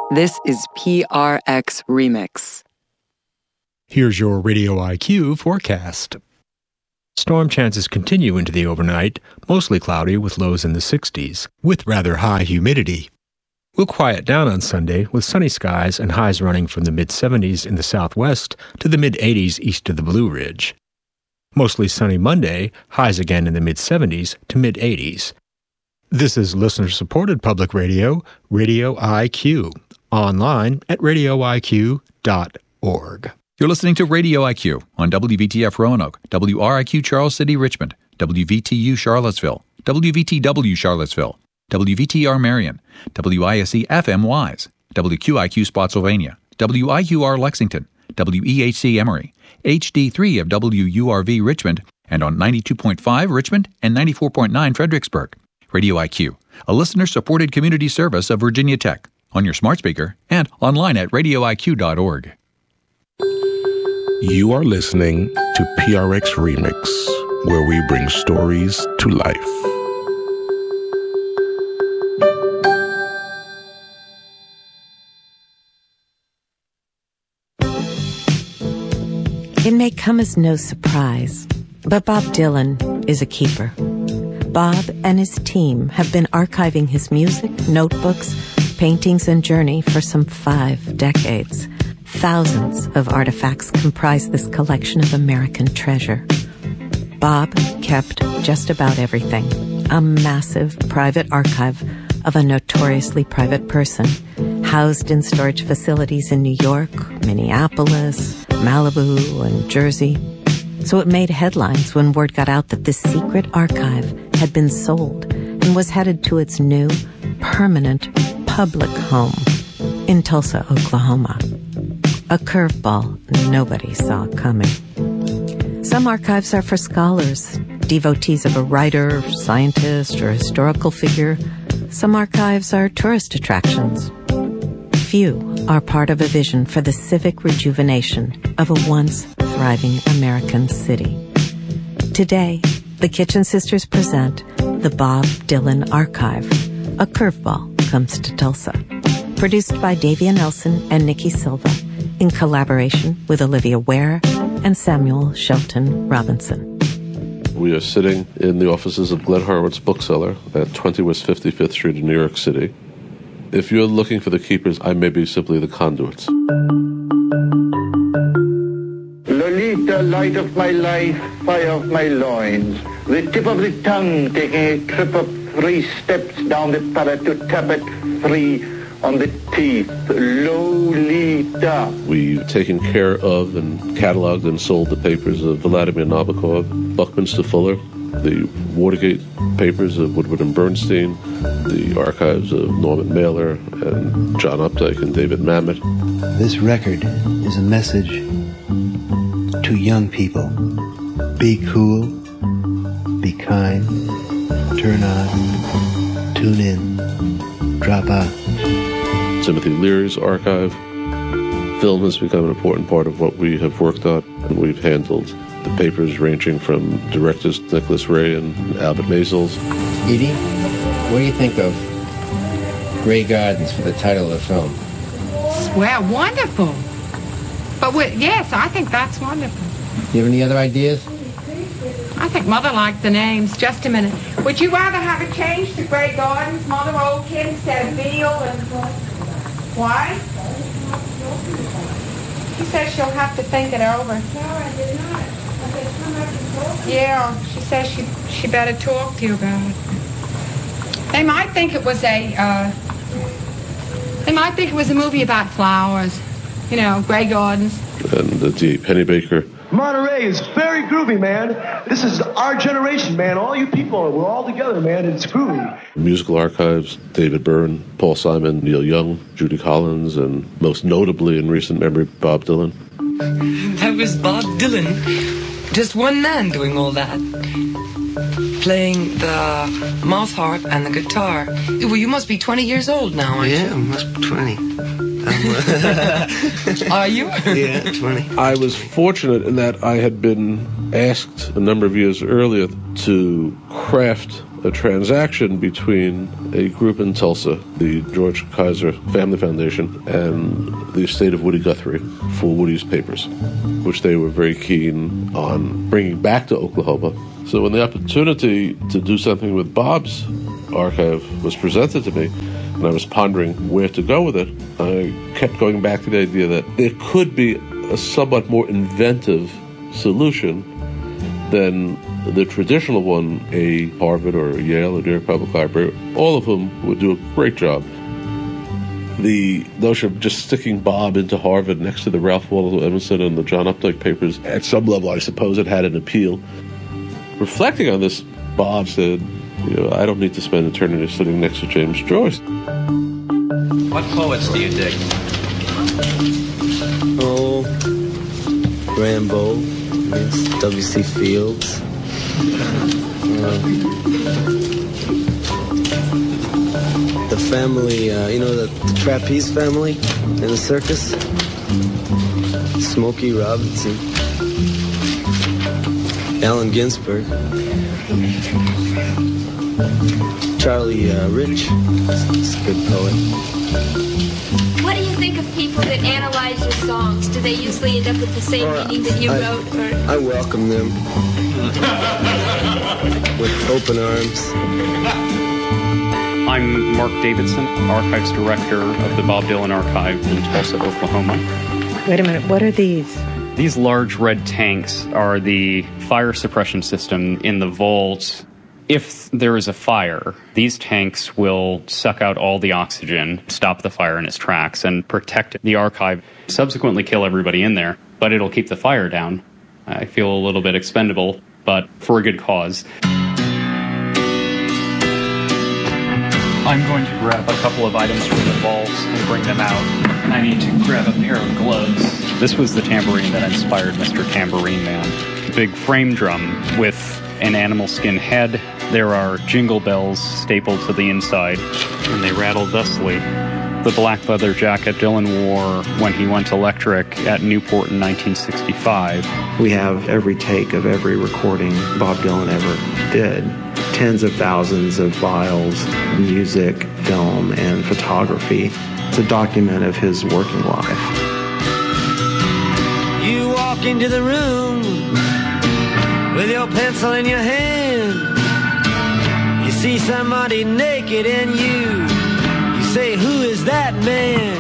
This is PRX Remix. Here's your Radio IQ forecast. Storm chances continue into the overnight, mostly cloudy with lows in the 60s, with rather high humidity. We'll quiet down on Sunday with sunny skies and highs running from the mid-70s in the southwest to the mid-80s east of the Blue Ridge. Mostly sunny Monday, highs again in the mid-70s to mid-80s. This is listener-supported public radio, Radio IQ, online at radioiq.org. You're listening to Radio IQ on WVTF Roanoke, WRIQ Charles City Richmond, WVTU Charlottesville, WVTW Charlottesville, WVTR Marion, WISE FM Wise, WQIQ Spotsylvania, WIQR Lexington, WEHC Emory, HD3 of WURV Richmond, and on 92.5 Richmond and 94.9 Fredericksburg. Radio IQ, a listener-supported community service of Virginia Tech, on your smart speaker and online at radioiq.org. You are listening to PRX Remix, where we bring stories to life. It may come as no surprise, but Bob Dylan is a keeper. Bob and his team have been archiving his music, notebooks, paintings, and journey for some 5 decades. Thousands of artifacts comprise this collection of American treasure. Bob kept just about everything. A massive private archive of a notoriously private person, housed in storage facilities in New York, Minneapolis, Malibu, and Jersey. So it made headlines when word got out that this secret archive had been sold and was headed to its new, permanent, public home in Tulsa, Oklahoma. A curveball nobody saw coming. Some archives are for scholars, devotees of a writer, scientist, or historical figure. Some archives are tourist attractions. Few are part of a vision for the civic rejuvenation of a once thriving American city. Today, the Kitchen Sisters present the Bob Dylan Archive. A curveball comes to Tulsa. Produced by Davia Nelson and Nikki Silva, in collaboration with Olivia Ware and Samuel Shelton Robinson. We are sitting in the offices of Glenn Horowitz Bookseller at 20 West 55th Street in New York City. If you're looking for the keepers, I may be simply the conduits. Lolita, light of my life, fire of my loins, the tip of the tongue taking a trip of 3 steps down the palate to tap it 3 on the teeth. Lolita. We've taken care of and cataloged and sold the papers of Vladimir Nabokov, Buckminster Fuller, the Watergate papers of Woodward and Bernstein, the archives of Norman Mailer and John Updike and David Mamet. This record is a message to young people. Be cool, be kind, turn on, tune in, drop out. Timothy Leary's archive. Film has become an important part of what we have worked on, and we've handled the papers ranging from directors Nicholas Ray and Albert Maysles. Edie, what do you think of Grey Gardens for the title of the film? Well, wonderful. But yes, I think that's wonderful. Do you have any other ideas? I think Mother liked the names. Just a minute. Would you rather have it changed to Grey Gardens, Mother Old Kid, instead of Beale and... Why? She says she'll have to think it over. No, I did not. I said, come up and talk to you. Yeah, she says she better talk to you about it. They might think it was a movie about flowers. You know, Grey Gardens. And D. Pennebaker. Monterey is very groovy, man. This is our generation, man. All you people, we're all together, man. It's groovy. Musical archives, David Byrne, Paul Simon, Neil Young, Judy Collins, and most notably in recent memory, Bob Dylan. That was Bob Dylan. Just one man doing all that. Playing the mouth harp and the guitar. Well, you must be 20 years old now, aren't you? Yeah, I must be 20. Are you? Yeah, 20. I was fortunate in that I had been asked a number of years earlier to craft a transaction between a group in Tulsa, the George Kaiser Family Foundation, and the estate of Woody Guthrie for Woody's papers, which they were very keen on bringing back to Oklahoma. So when the opportunity to do something with Bob's archive was presented to me, and I was pondering where to go with it, I kept going back to the idea that there could be a somewhat more inventive solution than the traditional one, a Harvard or a Yale or New York Public Library, all of whom would do a great job. The notion of just sticking Bob into Harvard next to the Ralph Waldo Emerson and the John Updike papers, at some level, I suppose it had an appeal. Reflecting on this, Bob said, I don't need to spend eternity sitting next to James Joyce. What poets do you dig? Oh, Rambo, W.C. Fields. The family, the trapeze family in the circus. Smokey Robinson. Allen Ginsberg. Charlie Rich. He's a good poet. What do you think of people that analyze your songs? Do they usually end up with the same meaning that you wrote? Or? I welcome them with open arms. I'm Mark Davidson, Archives Director of the Bob Dylan Archive in Tulsa, Oklahoma. Wait a minute, what are these? These large red tanks are the fire suppression system in the vault. If there is a fire, these tanks will suck out all the oxygen, stop the fire in its tracks, and protect the archive, subsequently kill everybody in there, but it'll keep the fire down. I feel a little bit expendable, but for a good cause. I'm going to grab a couple of items from the vault and bring them out. I need to grab a pair of gloves. This was the tambourine that inspired Mr. Tambourine Man. Big frame drum with an animal skin head. There are jingle bells stapled to the inside, and they rattle thusly. The black leather jacket Dylan wore when he went electric at Newport in 1965. We have every take of every recording Bob Dylan ever did. Tens of thousands of files, music, film, and photography. It's a document of his working life. You walk into the room with your pencil in your hand. You see somebody naked and you say, who is that man?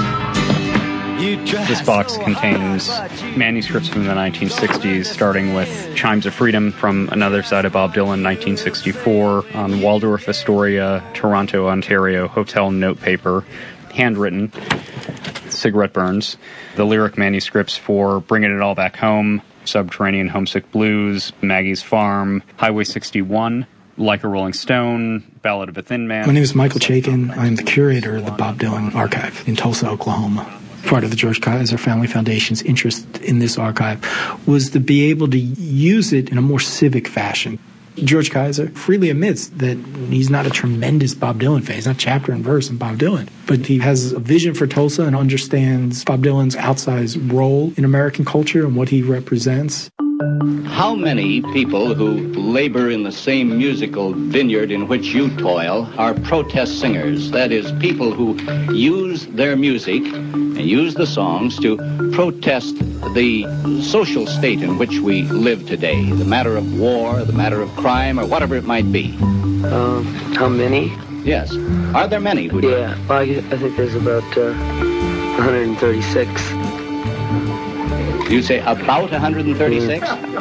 This box contains manuscripts from the 1960s, starting with Chimes of Freedom from Another Side of Bob Dylan, 1964, on Waldorf Astoria, Toronto, Ontario, hotel note paper, handwritten, cigarette burns. The lyric manuscripts for Bringing It All Back Home, Subterranean Homesick Blues, Maggie's Farm, Highway 61, Like a Rolling Stone, Ballad of a Thin Man. My name is Michael Chaikin. I'm the curator of the Bob Dylan Archive in Tulsa, Oklahoma. Part of the George Kaiser Family Foundation's interest in this archive was to be able to use it in a more civic fashion. George Kaiser freely admits that he's not a tremendous Bob Dylan fan. He's not chapter and verse in Bob Dylan. But he has a vision for Tulsa and understands Bob Dylan's outsized role in American culture and what he represents. How many people who labor in the same musical vineyard in which you toil are protest singers? That is, people who use their music and use the songs to protest the social state in which we live today, the matter of war, the matter of crime, or whatever it might be. How many? Yes. Are there many who do? Yeah, well, I think there's about 136. You say about 136?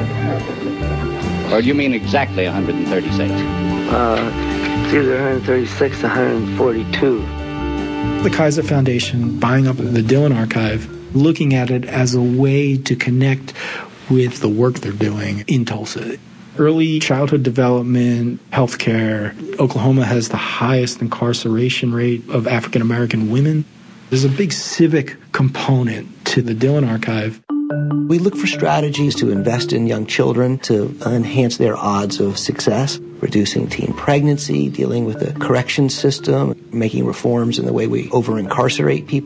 Or do you mean exactly 136? It's either 136 or 142. The Kaiser Foundation buying up the Dylan Archive, looking at it as a way to connect with the work they're doing in Tulsa. Early childhood development, healthcare. Oklahoma has the highest incarceration rate of African American women. There's a big civic component to the Dylan Archive. We look for strategies to invest in young children to enhance their odds of success, reducing teen pregnancy, dealing with the correction system, making reforms in the way we over-incarcerate people.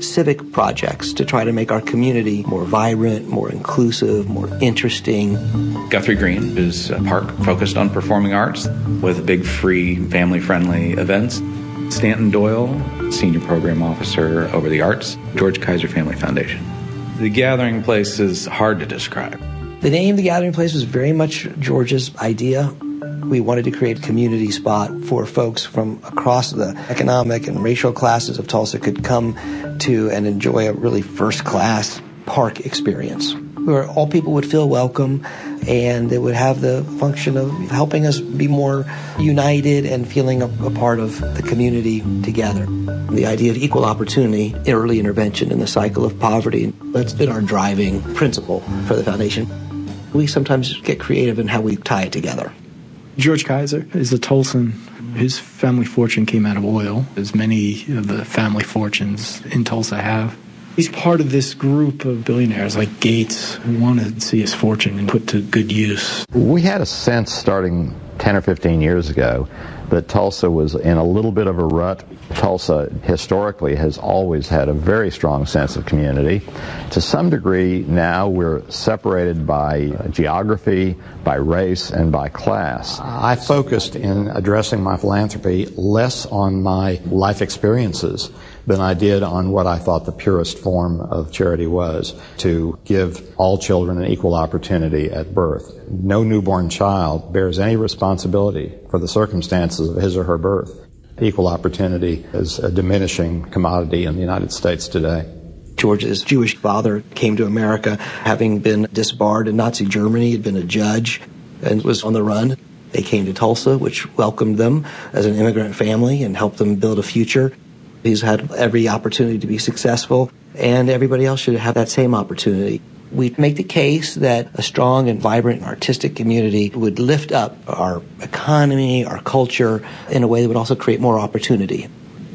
civic projects to try to make our community more vibrant, more inclusive, more interesting. Guthrie Green is a park focused on performing arts with big free family-friendly events. Stanton Doyle, Senior Program Officer over the Arts, George Kaiser Family Foundation. The Gathering Place is hard to describe. The name The Gathering Place was very much George's idea. We wanted to create a community spot for folks from across the economic and racial classes of Tulsa could come to and enjoy a really first-class park experience, where all people would feel welcome, and it would have the function of helping us be more united and feeling a part of the community together. The idea of equal opportunity, early intervention in the cycle of poverty, that's been our driving principle for the foundation. We sometimes get creative in how we tie it together. George Kaiser is a Tulsan. His family fortune came out of oil, as many of the family fortunes in Tulsa have. He's part of this group of billionaires like Gates who want to see his fortune put to good use. We had a sense starting 10 or 15 years ago that Tulsa was in a little bit of a rut. Tulsa historically has always had a very strong sense of community. To some degree now we're separated by geography, by race, and by class. I focused in addressing my philanthropy less on my life experiences than I did on what I thought the purest form of charity was, to give all children an equal opportunity at birth. No newborn child bears any responsibility for the circumstances of his or her birth. Equal opportunity is a diminishing commodity in the United States today. George's Jewish father came to America having been disbarred in Nazi Germany, had been a judge, and was on the run. They came to Tulsa, which welcomed them as an immigrant family and helped them build a future. He's had every opportunity to be successful, and everybody else should have that same opportunity. We make the case that a strong and vibrant artistic community would lift up our economy, our culture, in a way that would also create more opportunity.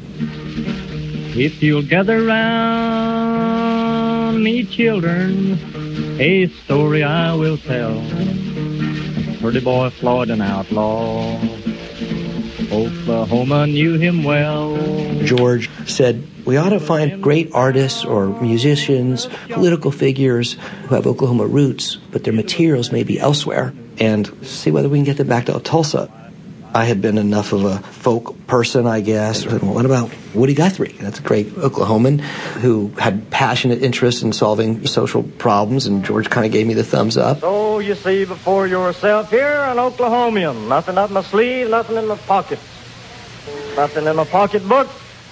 If you'll gather round me, children, a story I will tell. Pretty boy Floyd, an outlaw, Oklahoma knew him well. George said, we ought to find great artists or musicians, political figures who have Oklahoma roots, but their materials may be elsewhere, and see whether we can get them back to Tulsa. I had been enough of a folk person, I guess. I said, well, what about Woody Guthrie? That's a great Oklahoman who had passionate interest in solving social problems, and George kind of gave me the thumbs up. So you see before yourself here an Oklahomian. Nothing up my sleeve, nothing in my pockets. Nothing in my pocketbook,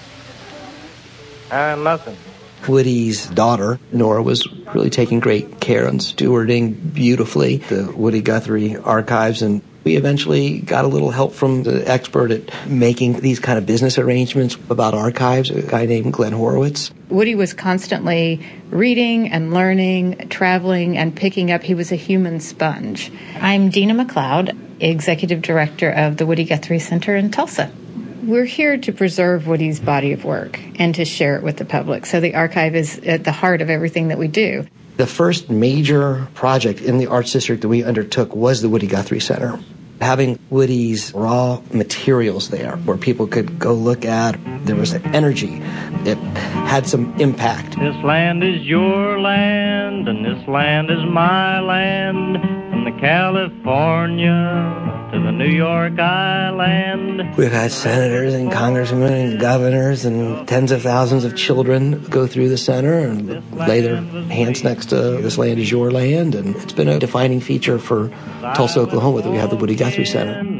and nothing. Woody's daughter, Nora, was really taking great care and stewarding beautifully the Woody Guthrie archives, and we eventually got a little help from the expert at making these kind of business arrangements about archives, a guy named Glenn Horowitz. Woody was constantly reading and learning, traveling and picking up. He was a human sponge. I'm Dina McLeod, Executive Director of the Woody Guthrie Center in Tulsa. We're here to preserve Woody's body of work and to share it with the public. So the archive is at the heart of everything that we do. The first major project in the Arts District that we undertook was the Woody Guthrie Center. Having Woody's raw materials there where people could go look at, there was an energy. It had some impact. This land is your land, and this land is my land, from the California to the New York Island. We've had senators and congressmen and governors and tens of thousands of children go through the center and lay their hands next to this land is your land, and it's been a defining feature for Tulsa, Oklahoma, that we have the Woody Guthrie Center.